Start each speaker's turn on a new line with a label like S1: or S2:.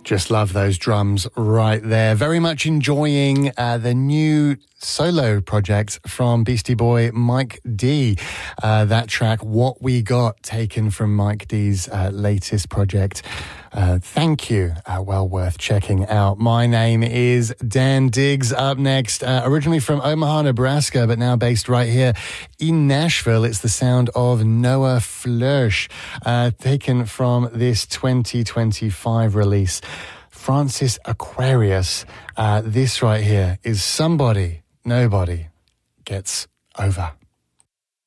S1: Just love those drums right there. Very much enjoying the new solo project from Beastie Boy Mike D. That track, What We Got, taken from Mike D's latest project. Thank you. Well worth checking out. My name is Dan Diggs. Up next, originally from Omaha, Nebraska, but now based right here in Nashville, it's the sound of Noah Flourish, taken from this 2025 release, Francis Aquarius. This right here is Somebody Nobody Gets Over.